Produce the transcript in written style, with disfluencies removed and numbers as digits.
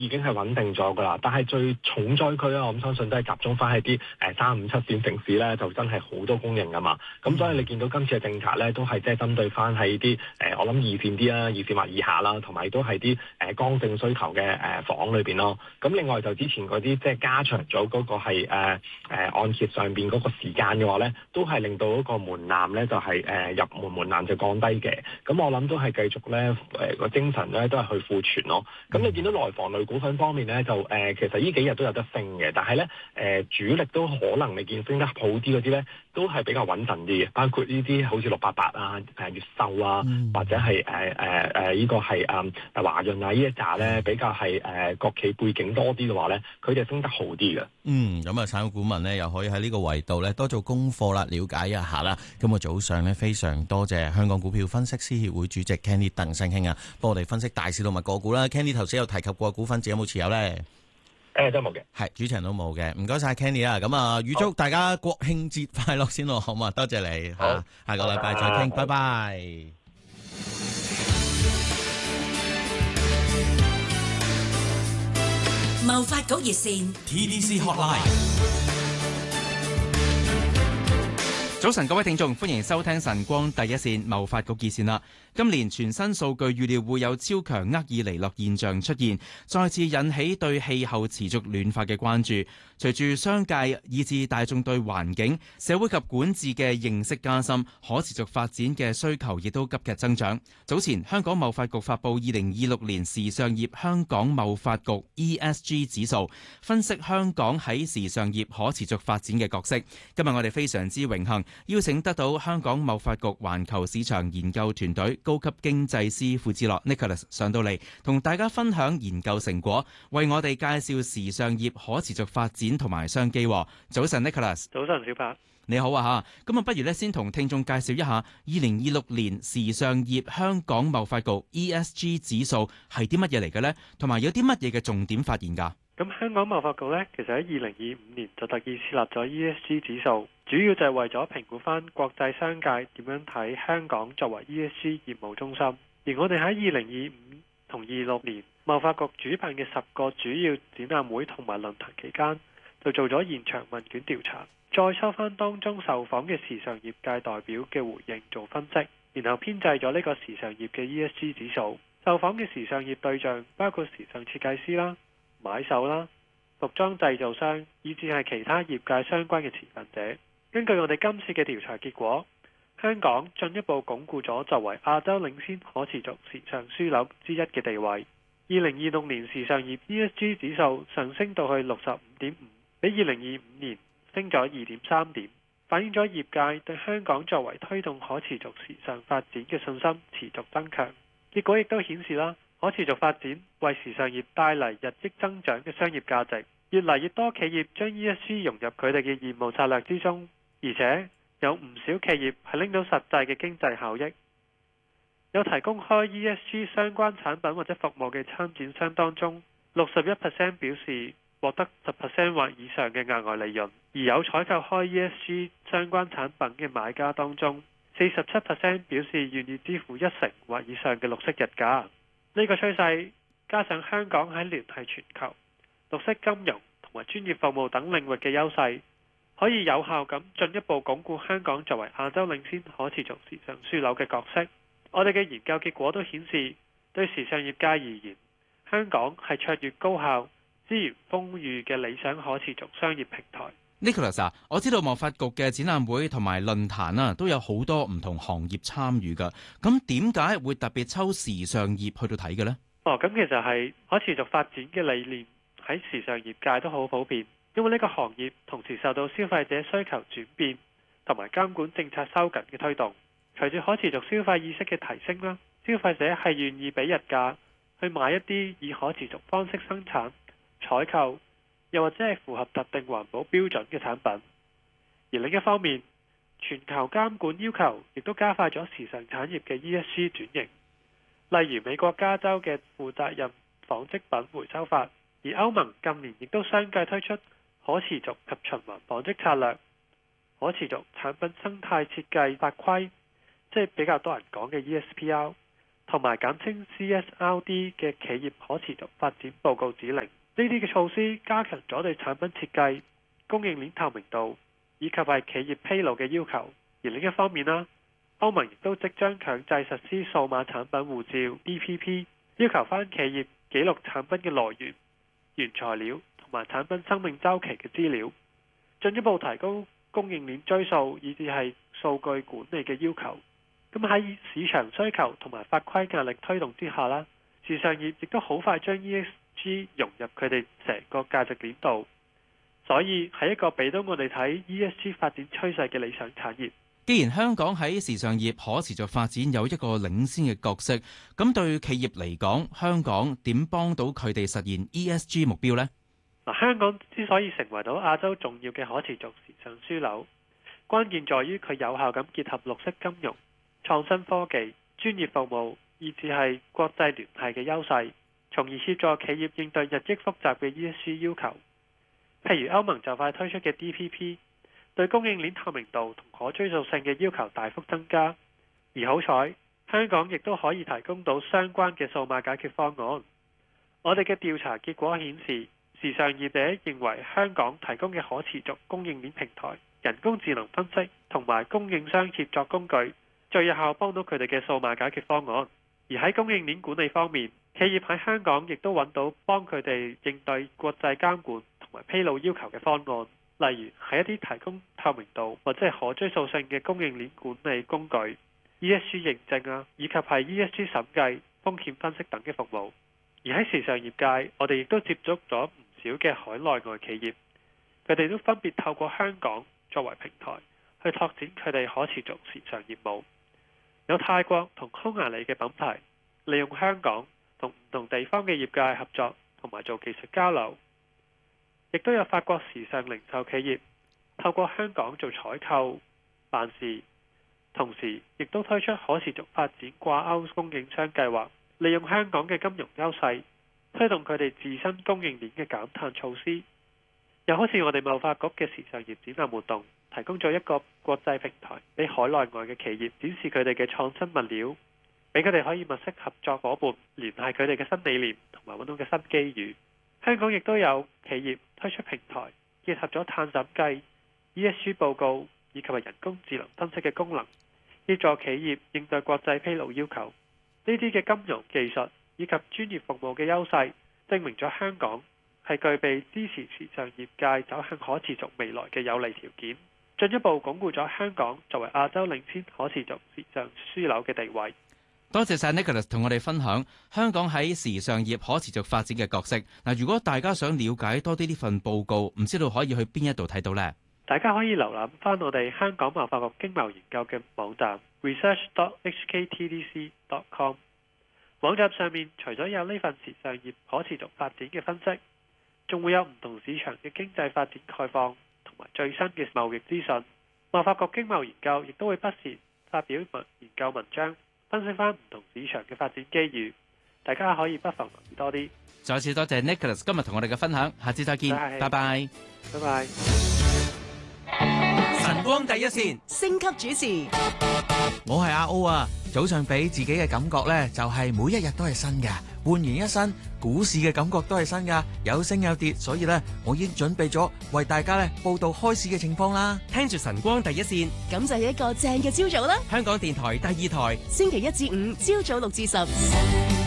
已經係穩定咗㗎啦。但係最重災區咧，我相信都係集中翻喺啲3、5、7線城市咧，就真係好多供應㗎嘛。咁所以你見到今次嘅政策咧，都係即係針對翻喺啲我諗二線啲啦、二線或以下啦，同埋都係啲剛性需求嘅房裏邊咯。咁另外就之前嗰啲即係加長咗嗰個係按揭上邊嗰個時間嘅話咧，都係令到嗰個門檻咧就係入門檻就降低嘅。咁我諗都係繼續咧個精神咧都係去庫存咯。咁你見到內房類股份方面咧，就其實呢幾日都有得升嘅，但係咧主力都可能你見升得好啲嗰啲咧，都係比較穩陣啲嘅，包括呢啲好似688啊、越秀啊，或者係呢個係華潤啊呢一紮咧，比較係國企背景多啲嘅話咧，佢哋升得好啲嘅。 咁啊，產股民咧又可以喺呢個維度咧多做功課啦，了解一下啦。今日早上咧非常多謝香港股票分析師協會主席 Kenny 鄧聲興啊，幫我哋分析大市同埋個股啦。Kenny 頭先有提及過股份，自己有冇持有咧？ 都冇嘅， 係主持人都冇嘅，唔該晒 Kenny 啊。咁啊，預祝大家國慶節快樂先咯，好嘛？多謝你，好，下個禮拜再傾，拜拜。 貿發局熱線 TDC Hotline。早晨，各位聽眾，歡迎收聽晨光第一線貿發局熱線啦。今年全新數據預料會有超強厄爾尼諾現象出現，再次引起對氣候持續暖化嘅關注。隨住商界以至大眾對環境、社會及管治嘅認識加深，可持續發展嘅需求亦都急劇增長。早前香港貿發局發布2026年時尚業香港貿發局 ESG 指數，分析香港喺時尚業可持續發展嘅角色。今日我哋非常之榮幸邀請得到香港貿發局環球市場研究團隊高級經濟師傅志樂 Nicholas 上到嚟，同大家分享研究成果，為我哋介紹時尚業可持續發展同埋商機。早晨 Nicholas。 早晨小柏。 你好啊嚇，咁啊不如咧先同聽眾介紹一下2026年時尚業香港貿發局 ESG 指數係啲乜嘢嚟嘅呢？同埋有啲乜嘢嘅重點發現㗎？ 咁香港貿發局呢，其實喺2025年就特意設立咗 ESG 指數，主要就係為咗評估翻國際商界點樣睇香港作為 ESG 業務中心。而我哋喺2025同26年貿發局主辦嘅10個主要展覽會同埋論壇期間，就做咗現場問卷調查，再抽翻當中受訪嘅時尚業界代表嘅回應做分析，然後編製咗呢個時尚業嘅 ESG 指數。受訪嘅時尚業對象包括時尚設計師啦、買手啦、服裝製造商，以至係其他業界相關嘅持份者。根據我哋今次嘅調查結果，香港進一步鞏固咗作為亞洲領先可持續時尚樞紐之一嘅地位。2026年時尚業 ESG 指數上升到去65.5，比2025年升咗2.3點，反映咗業界對香港作為推動可持續時尚發展嘅信心持續增強。結果亦都顯示啦，可持續發展為時尚業帶嚟日益增長嘅商業價值，越嚟越多企業將 ESG 融入佢哋嘅業務策略之中，而且有唔少企業係拎到實際嘅經濟效益。有提供開 ESG 相關產品或者服務嘅參展商當中，61% 表示獲得10% 或以上嘅額外利潤，而有採購開 ESG 相關產品嘅買家當中，47% 表示願意支付1成或以上嘅綠色日價。呢個趨勢加上香港喺聯繫全球、綠色金融同埋專業服務等領域嘅優勢，可以有效咁進一步鞏固香港作為亞洲領先可持續時尚樞紐嘅角色。我哋嘅研究結果都顯示，對時尚業界而言，香港係卓越高效、資源豐裕嘅理想可持續商業平台。 Nicholas 啊，我知道貿發局嘅展覽會同埋論壇啊，都有好多唔同行業參與㗎。咁點解會特別抽時尚業去到睇嘅呢？ 咁其實係可持續發展嘅理念喺時尚業界都好普遍，因為呢個行業同時受到消費者需求轉變同埋監管政策收緊嘅推動。隨住可持續消費意識嘅提升啦，消費者係願意俾日價去買一啲以可持續方式生產、採購，又或者係符合特定環保標準嘅產品。而另一方面，全球監管要求亦都加快咗時尚產業嘅 ESG 轉型。例如美國加州嘅負責任紡織品回收法，而歐盟近年亦都相繼推出可持續及循環紡織策略、可持續產品生態設計法規，即係比較多人講嘅 ESPR， 同埋簡稱 CSRD 嘅企業可持續發展報告指令。呢啲嘅措施加強咗對產品設計、供應鏈透明度以及係企業披露嘅要求。而另一方面啦，歐盟亦都即將強制實施數碼產品護照 DPP， 要求翻企業記錄產品嘅來源、原材料同埋產品生命週期嘅資料，進一步提高供應鏈追溯以至係數據管理嘅要求。咁喺市場需求同埋法規壓力推動之下啦，時尚業亦都好快將 ESG 融入佢哋成個價值鏈度，所以係一個俾到我哋睇 ESG 發展趨勢嘅理想產業。 既然香港喺時尚業可持續發展有一個領先嘅角色，咁對企業嚟講，香港點幫到佢哋實現 ESG 目標呢？ 香港之所以成為到亞洲重要嘅可持續時尚樞紐，關鍵在於佢有效咁結合綠色金融、創新科技、專業服務，以至係國際聯繫嘅優勢，從而協助企業應對日益複雜嘅 ESG 要求。譬如歐盟就快推出嘅 DPP， 對供應鏈透明度同可追溯性嘅要求大幅增加，而好彩香港亦都可以提供到相關嘅數碼解決方案。我哋嘅調查結果顯示，時尚業者認為香港提供嘅可持續供應鏈平台、人工智能分析同埋供應商協作工具，最有效幫到佢哋嘅數碼解決方案。而喺供應鏈管理方面，企業喺香港亦都揾到幫佢哋應對國際監管同埋披露要求嘅方案，例如係一啲提供透明度或者係可追溯性嘅供應鏈管理工具、ESG 認證啊，以及係 ESG 審計、風險分析等嘅服務。而喺時尚業界，我哋亦都接觸咗唔少嘅海內外企業，佢哋都分別透過香港作為平台去拓展佢哋可持續時尚業務。有泰國同匈牙利嘅品牌利用香港同唔同地方嘅業界合作，同埋做技術交流，亦都有法國時尚零售企業透過香港做採購辦事，同時亦都推出可持續發展掛鈎供應商計劃，利用香港嘅金融優勢推動佢哋自身供應鏈嘅減碳措施。又好似我哋貿發局嘅時尚業展覽活動，提供咗一個國際平台俾海內外嘅企業展示佢哋嘅創新物料，俾佢哋可以物色合作夥伴，聯繫佢哋嘅新理念同埋揾到嘅新機遇。香港亦都有企業推出平台，結合咗碳審計、ESG 報告以及係人工智能分析嘅功能，協助企業應對國際披露要求。呢啲嘅金融技術以及專業服務嘅優勢，證明咗香港係具備支持時尚業界走向可持續未來嘅有利條件，進一步鞏固咗香港作為亞洲領先可持續時尚樞紐嘅地位。 多謝晒 Nicholas 同我哋分享香港喺時尚業可持續發展嘅角色。嗱，如果大家想了解多啲呢份報告，唔知道可以去邊一度睇到呢？ 大家可以瀏覽翻我哋香港貿發局經貿研究嘅網站 research.hktdc.com。 網站上面除咗有呢份時尚業可持續發展嘅分析，仲會有唔同市場嘅經濟發展概況同埋最新嘅貿易資訊。貿發局經貿研究亦都會不時發表研究文章，分析翻唔同市場嘅發展機遇，大家可以不妨留意多啲。 再次多謝 Nicholas 今日同我哋嘅分享，下次再見，拜拜。 拜拜。 晨光第一線， 升級主持， 我係阿 O 啊！早上俾自己嘅感覺呢，就係每一日都係新嘅，煥然一新。股市嘅感覺都係新噶，有升有跌，所以呢，我已經準備咗為大家呢報道開市嘅情況啦。 聽住晨光第一線， 咁就係一個正嘅朝早啦。 香港電台第二台， 星期一至五朝早6至10。